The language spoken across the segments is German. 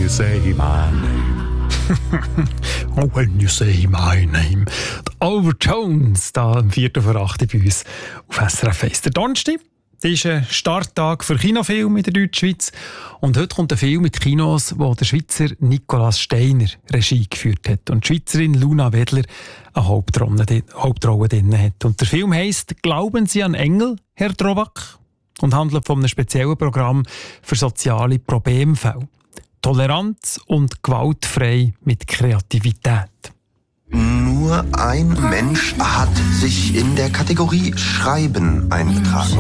you say my name. Oh, when you say my name. Die Oliver Jones, da am 7:04 bei uns auf SRF 1. Der Donnerstag, das ist ein Starttag für Kinofilme in der Deutschschweiz. Und heute kommt ein Film mit Kinos, wo der Schweizer Nicolas Steiner Regie geführt hat und die Schweizerin Luna Wedler eine Hauptrolle drin hat. Und der Film heisst «Glauben Sie an Engel, Herr Drobak?» und handelt von einem speziellen Programm für soziale Problemfälle. Toleranz und gewaltfrei mit Kreativität. Nur ein Mensch hat sich in der Kategorie Schreiben eingetragen.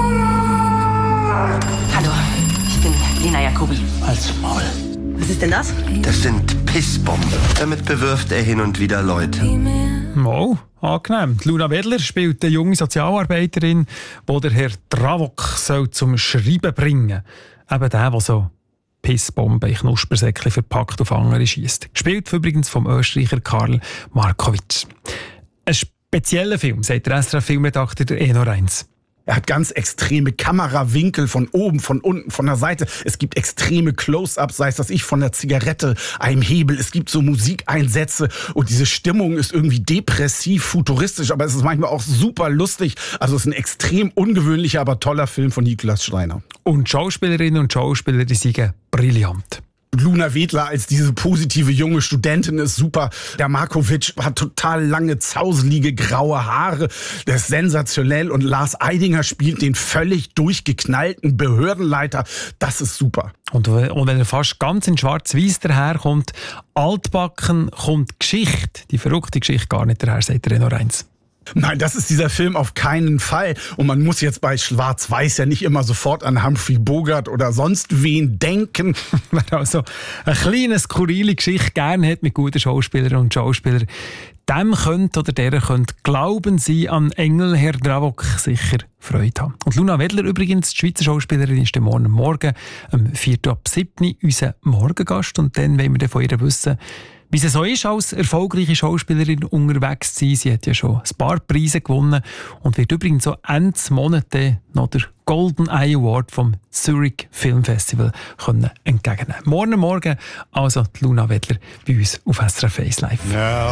Hallo, ich bin Lena Jacobi. Als Maul. Was ist denn das? Das sind Pissbomben. Damit bewirft er hin und wieder Leute. Oh, angenehm. Die Luna Wedler spielt eine junge Sozialarbeiterin, die der Herr Dravok soll zum Schreiben bringen soll. Eben der so Pissbomben in Knuspersäckchen verpackt auf andere schiesst. Gespielt übrigens vom Österreicher Karl Markowitsch. Ein spezieller Film, sagt der SRF-Filmredakteur Enno Reins. Er hat ganz extreme Kamerawinkel von oben, von unten, von der Seite. Es gibt extreme Close-ups, sei es das von der Zigarette, einem Hebel. Es gibt so Musikeinsätze und diese Stimmung ist irgendwie depressiv, futuristisch, aber es ist manchmal auch super lustig. Also es ist ein extrem ungewöhnlicher, aber toller Film von Nicolas Steiner. Und Schauspielerinnen und Schauspieler, die sind brillant. Luna Wedler als diese positive junge Studentin ist super. Der Markowitsch hat total lange, zauselige, graue Haare. Der ist sensationell. Und Lars Eidinger spielt den völlig durchgeknallten Behördenleiter. Das ist super. Und wenn er fast ganz in schwarz-weiß daherkommt, altbacken, kommt Geschichte, die verrückte Geschichte, gar nicht daher, sagt Enno Reins. Nein, das ist dieser Film auf keinen Fall. Und man muss jetzt bei Schwarz-Weiß ja nicht immer sofort an Humphrey Bogart oder sonst wen denken. Wer also eine kleine, skurrile Geschichte gerne hat mit guten Schauspielerinnen und Schauspielern, dem könnte oder der könnte «Glauben Sie an Engel, Herr Dravok» sicher Freude haben. Und Luna Wedler übrigens, die Schweizer Schauspielerin, ist Morgen um 4:07 unser Morgengast. Und dann wollen wir von ihr wissen, wie es so ist, als erfolgreiche Schauspielerin unterwegs zu sein. Sie hat ja schon ein paar Preise gewonnen und wird übrigens so Ende Monat noch den Golden Eye Award vom Zurich Film Festival entgegennehmen. Morgen also die Luna Wedler bei uns auf SRF 1 Live. No.